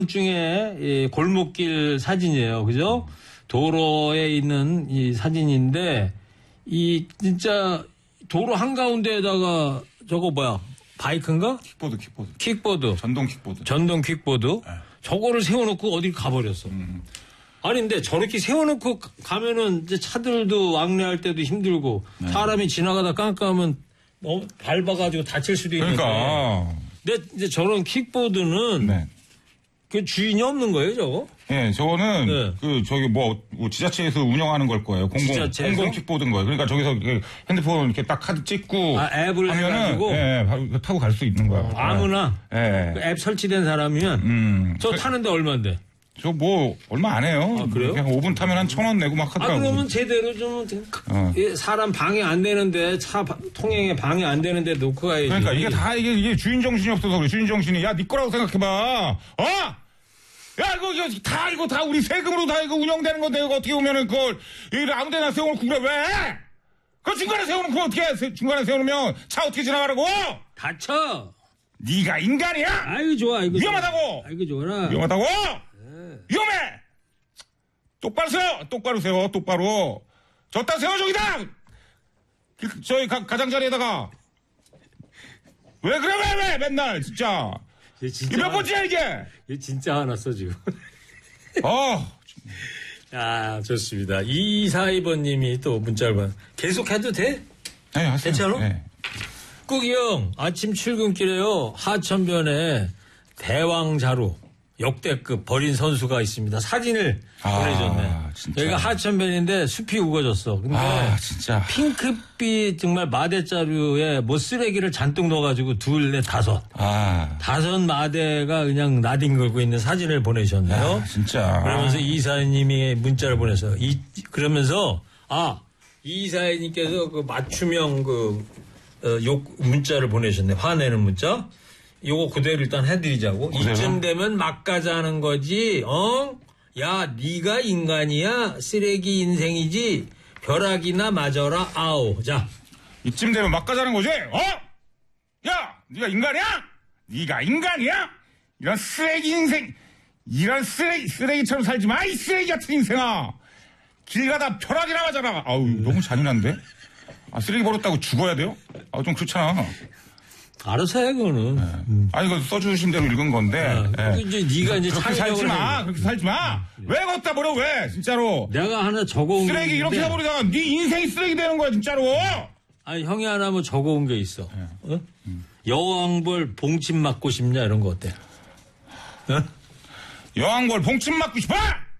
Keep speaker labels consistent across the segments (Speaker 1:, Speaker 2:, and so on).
Speaker 1: 중에 이 골목길 사진이에요. 그죠? 도로에 있는 이 사진인데 이 진짜 도로 한가운데에다가 저거 뭐야? 바이크인가? 킥보드. 전동 킥보드. 네. 저거를 세워놓고 어딜 가버렸어. 아니 근데 저렇게 세워놓고 가면은 이제 차들도 왕래할 때도 힘들고 네. 사람이 지나가다 깜깜하면 너무 밟아가지고 다칠 수도 있는데.
Speaker 2: 그러니까.
Speaker 1: 근데 이제 저런 킥보드는 네. 그 주인이 없는 거예요, 저거?
Speaker 2: 네, 저거는 네. 그 저기 뭐 지자체에서 운영하는 걸 거예요. 공공 킥보드인 거예요. 그러니까 저기서 핸드폰 이렇게 딱 카드 찍고
Speaker 1: 앱을 해가지고
Speaker 2: 예, 타고 갈 수 있는 거야.
Speaker 1: 아무나 그 앱 설치된 사람이면 저 타는데 얼마인데?
Speaker 2: 저 뭐 얼마 안 해요.
Speaker 1: 아, 그래요?
Speaker 2: 그냥 5분 타면 한 1,000원 내고 막 하더라고요.
Speaker 1: 그러면 제대로 좀 사람 방해 안 되는데 차 통행에 방해 안 되는데 놓고 가야지.
Speaker 2: 그러니까 이게 다 이게 주인 정신이 없어서 그래. 주인 정신이 야 네 거라고 생각해봐. 야 이거 다 우리 세금으로 다 이거 운영되는 건데 이거 어떻게 보면은 그걸 아무데나 세워놓고 그래 왜? 그 중간에 세워놓고 어떻게 해? 중간에 세워놓으면 차 어떻게 지나가라고?
Speaker 1: 다쳐.
Speaker 2: 네가 인간이야?
Speaker 1: 아이고 좋아. 이거
Speaker 2: 위험하다고.
Speaker 1: 아이고 좋아라.
Speaker 2: 위험하다고? 네. 위험해. 똑바로 세워. 똑바로. 저따 세워 저기다. 저희 가장자리에다가. 왜 그래 왜 맨날 진짜. 이게 몇 번째야 이게?
Speaker 1: 얘 진짜 화났어 지금. 아 좋습니다. 2242번님이 또 문자를 봐. 계속 해도 돼?
Speaker 2: 네, 하세요.
Speaker 1: 괜찮아?
Speaker 2: 네.
Speaker 1: 꾸기 형 아침 출근길에요. 하천변에 대왕자루 역대급 버린 선수가 있습니다. 사진을 보내줬네.
Speaker 2: 진짜.
Speaker 1: 여기가 하천변인데 숲이 우거졌어. 근데
Speaker 2: 진짜.
Speaker 1: 핑크빛 정말 마대자루에 뭐 쓰레기를 잔뜩 넣어가지고 둘, 넷, 다섯. 다섯 마대가 그냥 나뒹 걸고 있는 사진을 보내셨네요.
Speaker 2: 진짜.
Speaker 1: 그러면서 이사님이 문자를 보내서 그러면서 이사님께서 그 맞춤형 욕 문자를 보내셨네. 화내는 문자. 요거 그대로 일단 해드리자고. 그대로? 이쯤 되면 막 가자는 거지. 야, 네가 인간이야? 쓰레기 인생이지? 벼락이나 맞아라. 아오. 자.
Speaker 2: 이쯤 되면 막 가자는 거지? 야, 네가 인간이야? 네가 인간이야? 이런 쓰레기 인생, 이런 쓰레기처럼 살지 마. 이 쓰레기 같은 인생아. 길 가다 벼락이나 맞아라. 너무 잔인한데? 쓰레기 버렸다고 죽어야 돼요? 좀 그렇잖아.
Speaker 1: 알아서 해, 그거는.
Speaker 2: 네. 이거 써주신 대로 읽은 건데.
Speaker 1: 이제 네가 이제
Speaker 2: 그렇게 살지 마. 그렇게 살지 마. 왜 걷다 버려, 왜? 진짜로.
Speaker 1: 내가 하나 적어온 게
Speaker 2: 쓰레기 이렇게 해버리다가 네 인생이 쓰레기 되는 거야, 진짜로.
Speaker 1: 형이 하나 뭐 적어온 게 있어. 여왕벌 봉침 맞고 싶냐, 이런 거 어때?
Speaker 2: 여왕벌 봉침 맞고 싶어!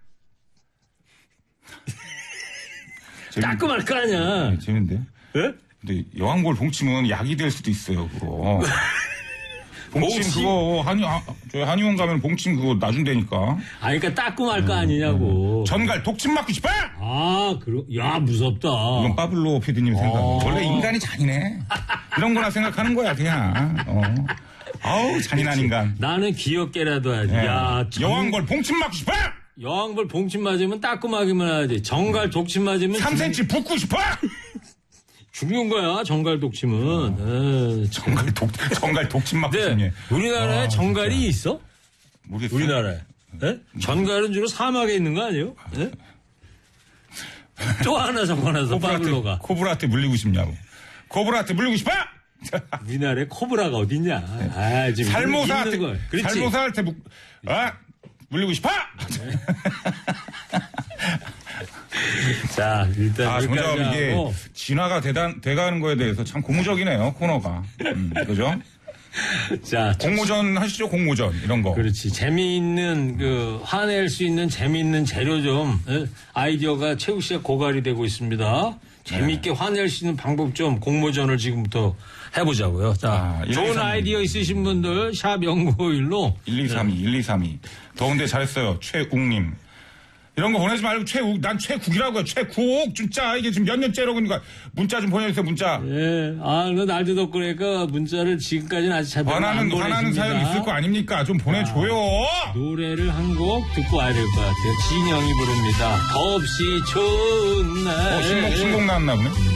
Speaker 1: 따끔할 거 아니야.
Speaker 2: 재밌는데?
Speaker 1: 예?
Speaker 2: 근데 여왕벌 봉침은 약이 될 수도 있어요, 그거. 봉침 그거 한의원 가면 봉침 그거 놔준다니까.
Speaker 1: 그러니까 따끔할 거 아니냐고.
Speaker 2: 전갈 독침 맞고 싶어?
Speaker 1: 야 무섭다.
Speaker 2: 이건 파블로 PD님 생각. 원래 인간이 잔인해. 이런 거나 생각하는 거야 그냥. 잔인한 인간.
Speaker 1: 나는 귀엽게라도 하지.
Speaker 2: 네. 여왕벌 봉침 맞고 싶어?
Speaker 1: 여왕벌 봉침 맞으면 따끔하기만 하지. 정갈 독침 맞으면
Speaker 2: 3cm 붓고 싶어?
Speaker 1: 죽는 거야, 정갈 독침은.
Speaker 2: 정갈 독침 맞고 싶네.
Speaker 1: 우리나라에 정갈이 진짜. 있어?
Speaker 2: 모르겠어요.
Speaker 1: 우리나라에. 네? 정갈은 주로 사막에 있는 거 아니에요? 네? 또 하나 적어놔서 파블로가.
Speaker 2: 코브라한테 물리고 싶냐고. 코브라한테 물리고 싶어?
Speaker 1: 우리나라에 코브라가 어딨냐. 지금
Speaker 2: 살모사한테 물리고 싶어?
Speaker 1: 자, 일단.
Speaker 2: 점점 이게 진화가 돼가는 거에 대해서 참 고무적이네요, 코너가. 그죠?
Speaker 1: 자.
Speaker 2: 공모전 하시죠, 공모전. 이런 거.
Speaker 1: 그렇지. 재미있는, 화낼 수 있는 재미있는 재료 좀, 아이디어가 최욱 씨가 고갈이 되고 있습니다. 재미있게 화낼 수 있는 방법 좀 공모전을 지금부터 해보자고요. 자, 좋은 아이디어 있으신 분들, 샵 0951로.
Speaker 2: 1232. 더운데 잘했어요, 최욱님. 이런 거 보내지 말고 난 최국이라고요. 최국 진짜 이게 지금 몇 년째라고 그러니까 문자 좀 보내주세요. 문자.
Speaker 1: 예. 날도 덥고 그러니까 문자를 지금까지는 아직 잘 안 보내십니다.
Speaker 2: 화나는 사연 있을 거 아닙니까? 좀 보내줘요.
Speaker 1: 노래를 한 곡 듣고 와야 될 것 같아요. 진영이 부릅니다. 더 없이 좋은 날.
Speaker 2: 신곡 나왔나 보네.